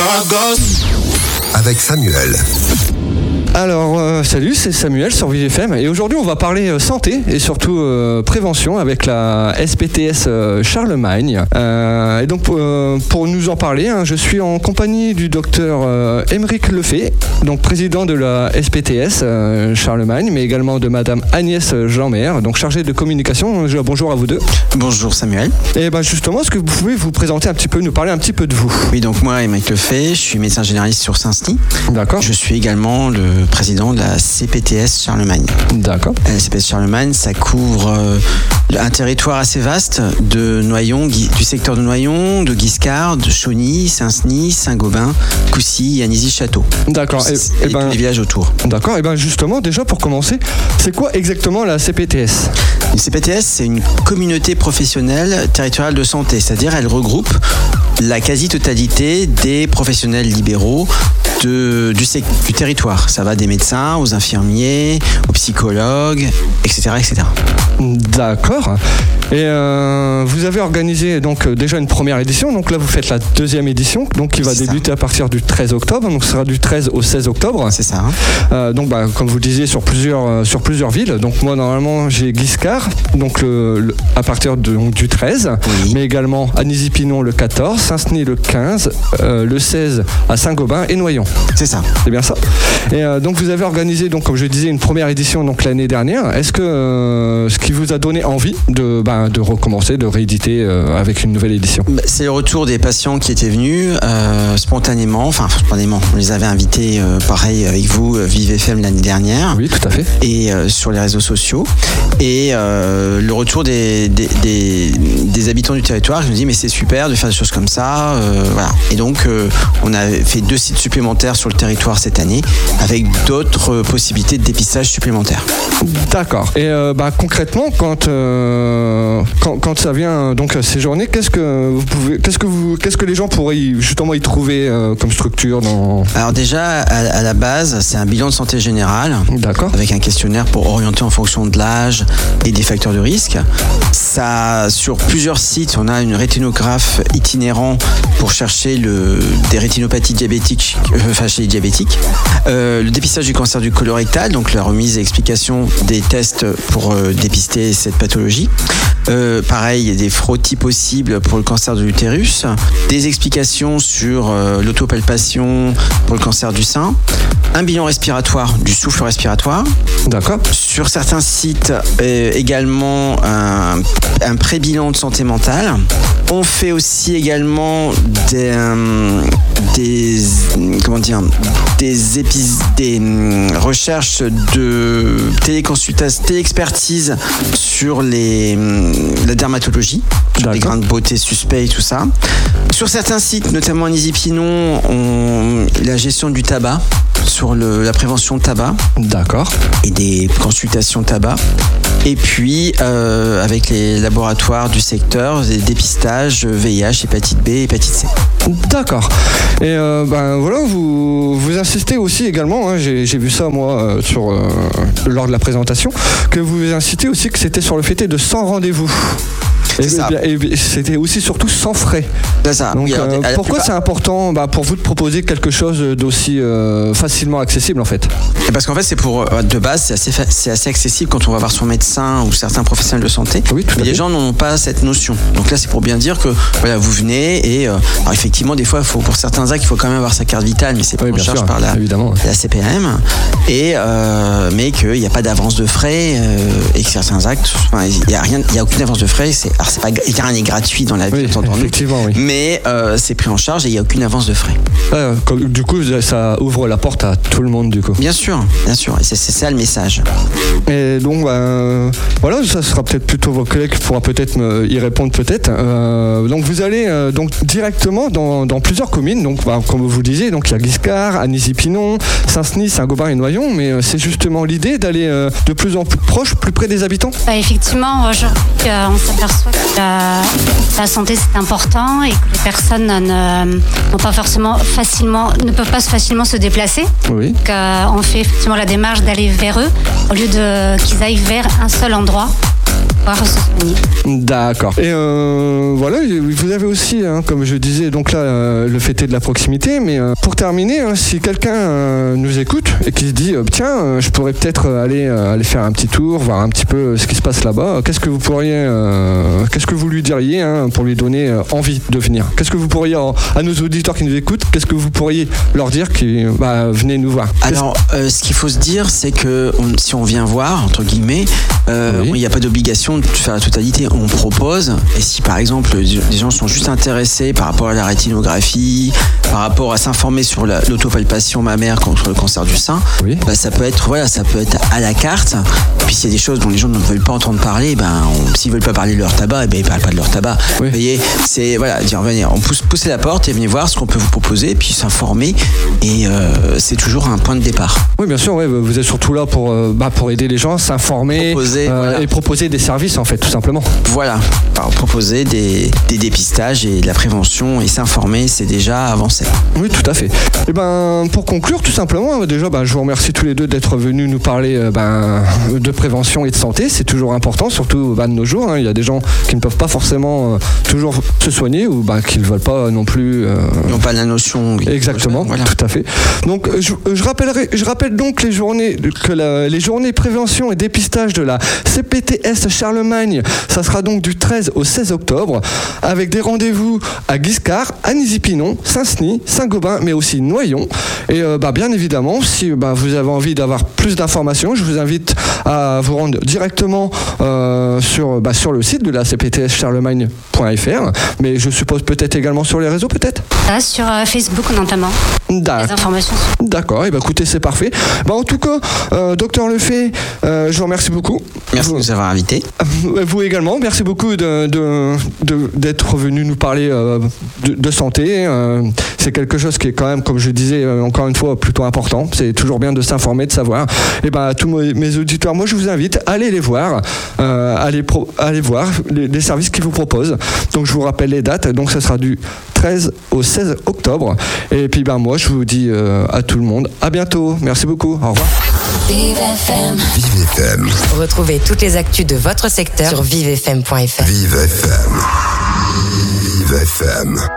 Avec Samuel. Alors, salut, c'est Samuel sur ViveFM et aujourd'hui on va parler santé et surtout prévention avec la SPTS Charlemagne. Et donc pour nous en parler, je suis en compagnie du docteur Aymeric Lefay, donc président de la SPTS Charlemagne, mais également de madame Agnès Jeanmer, donc chargée de communication. Bonjour à vous deux. Bonjour Samuel. Et justement, est-ce que vous pouvez vous présenter un petit peu, nous parler un petit peu de vous? Oui, donc moi Aymeric Lefay, je suis médecin généraliste sur Saint-Denis. D'accord. Je suis également le président de la CPTS Charlemagne. D'accord. La CPTS Charlemagne, ça couvre un territoire assez vaste de Noyon, du secteur de Noyon, de Guiscard, de Chauny, Saint-Denis, Saint-Gobain, Coucy et Anisy-Château. D'accord. Et tous les villages autour. D'accord. Et justement, déjà pour commencer, c'est quoi exactement la CPTS? Une CPTS, c'est une communauté professionnelle territoriale de santé, c'est-à-dire elle regroupe la quasi-totalité des professionnels libéraux du territoire. Ça va des médecins aux infirmiers, aux psychologues, etc. etc. D'accord. Et vous avez organisé donc déjà une première édition, donc là vous faites la deuxième édition, donc qui va débuter à partir du 13 octobre, donc ce sera du 13 au 16 octobre. C'est ça. Donc comme vous le disiez, sur plusieurs villes. Donc moi normalement j'ai Guiscard, donc à partir du 13, oui. Mais également Anisy-Pinon le 14, Saint-Denis le 15, le 16 à Saint-Gobain et Noyon. C'est ça. C'est bien ça. Et donc vous avez organisé, donc comme je disais, une première édition donc l'année dernière. Est-ce que ce qui vous a donné envie de recommencer, de rééditer avec une nouvelle édition? C'est le retour des patients qui étaient venus spontanément. On les avait invités, pareil avec vous, ViveFM l'année dernière. Oui, tout à fait. Et sur les réseaux sociaux. Et le retour des habitants du territoire, je me dis mais c'est super de faire des choses comme ça. Voilà. Et donc on a fait 2 sites supplémentaires sur le territoire cette année avec d'autres possibilités de dépistage supplémentaires. D'accord. Et concrètement, quand ça vient donc à ces journées, qu'est-ce que les gens pourraient justement y trouver comme structure dans... Alors déjà à la base, c'est un bilan de santé générale. D'accord. Avec un questionnaire pour orienter en fonction de l'âge et des facteurs de risque. Ça, sur plusieurs sites, on a une rétinographe itinérant pour chercher des rétinopathies diabétiques, chez les diabétiques. Le dépistage du cancer du colorectal, donc la remise et explication des tests pour dépister cette pathologie. Pareil, il y a des frottis possibles pour le cancer de l'utérus, des explications sur l'autopalpation pour le cancer du sein, un bilan respiratoire du souffle respiratoire. D'accord. Sur certains sites, également un pré-bilan de santé mentale. On fait aussi également des recherches de téléexpertise sur la dermatologie, sur les grains de beauté suspects, tout ça. Sur certains sites, notamment Anisy-Pinon, la gestion du tabac, sur la prévention de tabac. D'accord. Et des consultations tabac. Et puis, avec les laboratoires du secteur, des dépistages VIH, hépatite B, hépatite C. D'accord. Et voilà, vous insistez aussi également, j'ai vu ça moi lors de la présentation, que vous incitez aussi que c'était sur le fait de 100 rendez-vous. Et c'était aussi surtout sans frais. C'est ça. Donc, pourquoi c'est important pour vous de proposer quelque chose d'aussi facilement accessible en fait? Parce qu'en fait, c'est de base, c'est assez accessible quand on va voir son médecin ou certains professionnels de santé. Oui, mais les gens n'ont pas cette notion. Donc là, c'est pour bien dire que voilà, vous venez et alors effectivement, des fois, pour certains actes, il faut quand même avoir sa carte vitale, mais c'est pris en charge par la CPAM. Mais qu'il n'y a pas d'avance de frais et que certains actes, il n'y a aucune avance de frais. Rien n'est gratuit dans la vie, effectivement, oui. Mais c'est pris en charge et il n'y a aucune avance de frais. Du coup, ça ouvre la porte à tout le monde, du coup. Bien sûr. Et c'est ça le message. Et donc, voilà, ça sera peut-être plutôt vos collègues qui pourront peut-être y répondre peut-être. Donc, vous allez donc directement dans plusieurs communes. Donc, comme vous le disiez, donc il y a Guiscard, Anisy-Pinon, Saint-Denis, Saint-Gobain et Noyon. Mais c'est justement l'idée d'aller de plus en plus proche, plus près des habitants. Effectivement, aujourd'hui, on s'aperçoit que la santé c'est important et que les personnes ne peuvent pas facilement se déplacer. Oui. Donc, on fait effectivement la démarche d'aller vers eux au lieu qu'ils aillent vers un seul endroit. pouvoir se soigner. D'accord. Et voilà, vous avez aussi, comme je disais, donc là, le fêté de la proximité. Mais pour terminer, si quelqu'un nous écoute et qui se dit, tiens, je pourrais peut-être aller faire un petit tour, voir un petit peu ce qui se passe là-bas, qu'est-ce que vous lui diriez pour lui donner envie de venir? Qu'est-ce que vous pourriez, à nos auditeurs qui nous écoutent, qu'est-ce que vous pourriez leur dire qui venez nous voir? Alors, ce qu'il faut se dire, c'est que si on vient voir, entre guillemets, il n'y a pas d'obligation de faire la totalité. On propose, et si par exemple les gens sont juste intéressés par rapport à la rétinographie, par rapport à s'informer sur l'autopalpation mammaire contre le cancer du sein, ça peut être à la carte. Puis s'il y a des choses dont les gens ne veulent pas entendre parler, s'ils veulent pas parler de leur tabac, ils parlent pas de leur tabac. Vous voyez, c'est dire venir, on pousser la porte et venir voir ce qu'on peut vous proposer, puis s'informer, et c'est toujours un point de départ. Oui, bien sûr, vous êtes surtout là pour aider les gens, s'informer et proposer des services en fait, tout simplement. Voilà, proposer des dépistages et de la prévention et s'informer, c'est déjà avancer. Oui, tout à fait. Et pour conclure, tout simplement, déjà, je vous remercie tous les deux d'être venus nous parler de prévention et de santé. C'est toujours important, surtout de nos jours. Il y a des gens qui ne peuvent pas forcément toujours se soigner ou qui ne veulent pas non plus. Ils n'ont pas la notion. Exactement, voilà. Tout à fait. Donc, je rappelle donc les journées prévention et dépistage de la CPTS Charlemagne. Ça sera donc du 13 au 16 octobre, avec des rendez-vous à Guiscard, à Nizipinon, Saint-Seny, Saint-Gobain, mais aussi Noyon. Et bien évidemment, si vous avez envie d'avoir plus d'informations, je vous invite à vous rendre directement sur le site de la cptscharlemagne.fr, mais je suppose peut-être également sur les réseaux, peut-être sur Facebook notamment. Les informations. D'accord, et écoutez, c'est parfait. En tout cas, docteur Lefay, je vous remercie beaucoup. Merci de nous avoir invités. Vous également, merci beaucoup d'être venu nous parler de santé. C'est quelque chose qui est quand même, comme je disais encore une fois, plutôt important. C'est toujours bien de s'informer, de savoir. Et à tous mes auditeurs, moi je vous invite à aller les voir, aller voir les services qu'ils vous proposent. Donc je vous rappelle les dates. Donc ça sera du 13 au 16 octobre. Et puis moi je vous dis à tout le monde, à bientôt. Merci beaucoup. Au revoir. Vive FM. Vive FM. Retrouvez toutes les actus de votre secteur sur vivefm.fr. Vive FM. Vive FM.